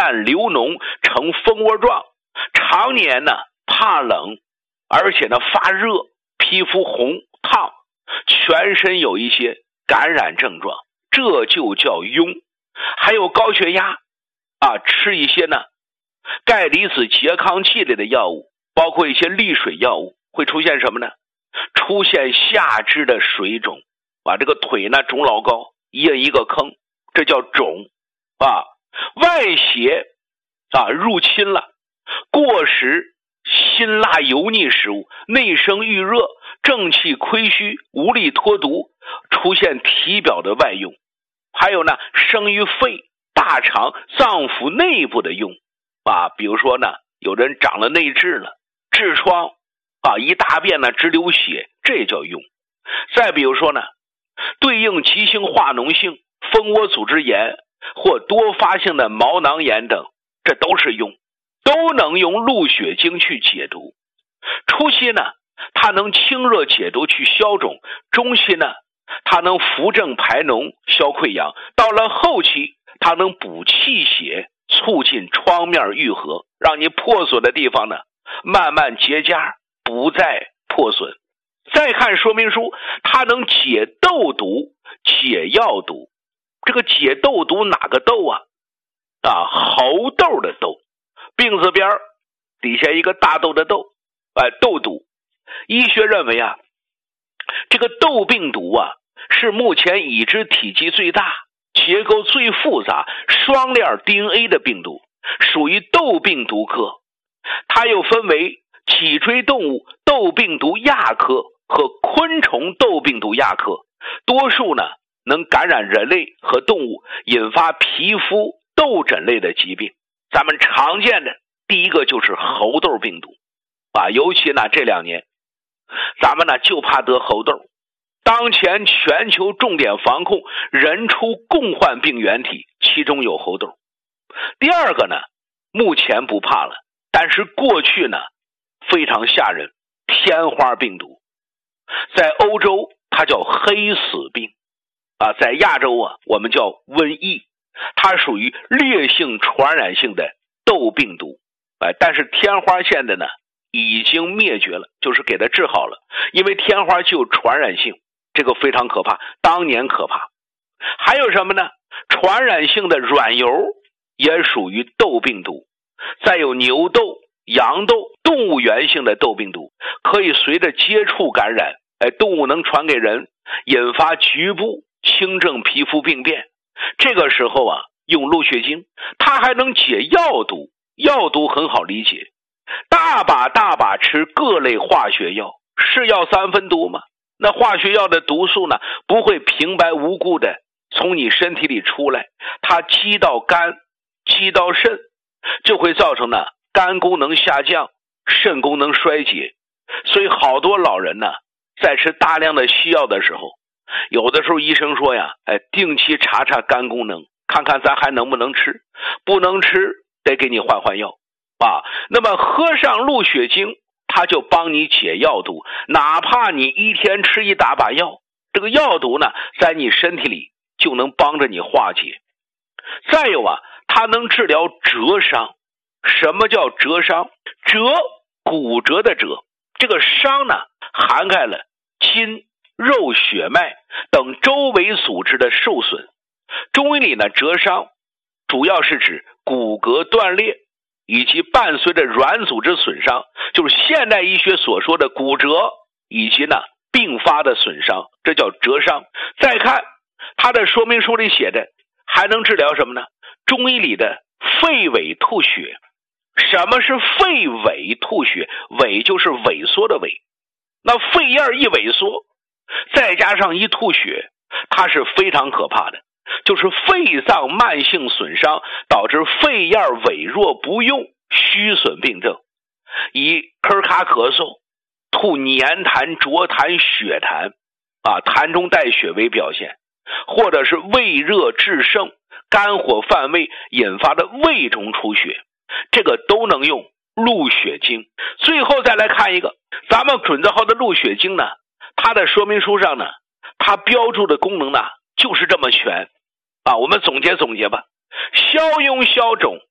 烂流脓成蜂窝状，常年呢怕冷，而且呢发热，皮肤红烫，全身有一些感染症状，这就叫痈。还有高血压吃一些呢钙离子拮抗剂类的药物，包括一些利水药物，会出现什么呢？出现下肢的水肿，这个腿呢肿老高，一个坑，这叫肿外邪入侵了，过食辛辣油腻食物，内生郁热，正气亏虚，无力脱毒，出现体表的外痈。还有呢生于肺、大肠、脏腑内部的痈比如说呢有人长了内痔了，痔疮一大便呢直流血，这也叫痈。再比如说呢对应急性化脓性蜂窝组织炎或多发性的毛囊炎等，这都是痈，都能用鹿血精去解毒。初期呢它能清热解毒去消肿，中期呢它能扶正排脓消溃疡，到了后期它能补气血，促进创面愈合，让你破损的地方呢慢慢结痂，不再破损。再看说明书，它能解痘毒、解药毒。这个解痘毒哪个痘猴痘的痘，病字边底下一个大豆的豆，痘毒。医学认为这个痘病毒是目前已知体积最大、结构最复杂、双链 DNA 的病毒，属于痘病毒科。它又分为脊椎动物痘病毒亚科和昆虫痘病毒亚科，多数呢能感染人类和动物，引发皮肤痘疹类的疾病。咱们常见的第一个就是猴痘病毒尤其呢这2年咱们呢就怕得猴痘。当前全球重点防控人畜共患病原体，其中有猴痘。第二个呢目前不怕了，但是过去呢非常吓人，天花病毒。在欧洲它叫黑死病在亚洲我们叫瘟疫，它属于烈性传染性的痘病毒但是天花现在呢已经灭绝了，就是给它治好了，因为天花具有传染性，这个非常可怕，当年可怕。还有什么呢？传染性的软疣也属于痘病毒。再有牛痘、羊痘，动物源性的痘病毒，可以随着接触感染，动物能传给人，引发局部轻症皮肤病变。这个时候用鹿血精，它还能解药毒，药毒很好理解，大把吃各类化学药，是药三分毒吗？那化学药的毒素呢不会平白无故的从你身体里出来，它击到肝，击到肾，就会造成呢肝功能下降，肾功能衰竭。所以好多老人呢在吃大量的西药的时候，有的时候医生说定期查查肝功能，看看咱还能不能吃，不能吃得给你换药那么喝上鹿血精，它就帮你解药毒，哪怕你一天吃一大把药，这个药毒呢在你身体里就能帮着你化解。再有它能治疗折伤。什么叫折伤？折，骨折的折，这个伤呢涵盖了筋、肉、血脉等周围组织的受损。中医里呢折伤主要是指骨骼断裂以及伴随着软组织损伤，就是现代医学所说的骨折以及呢并发的损伤，这叫折伤。再看它的说明书里写的还能治疗什么呢？中医里的肺萎吐血。什么是肺萎吐血？萎就是萎缩的萎，那肺叶一萎缩，再加上一吐血，它是非常可怕的，就是肺脏慢性损伤，导致肺叶萎弱不用，虚损病症，以咳卡咳嗽、吐黏痰、浊痰、血痰痰中带血为表现，或者是胃热炽盛、肝火犯胃引发的胃中出血，这个都能用鹿血精。最后再来看一个，咱们准字号的鹿血精呢，它的说明书上呢，它标注的功能呢就是这么全我们总结吧。消痈消肿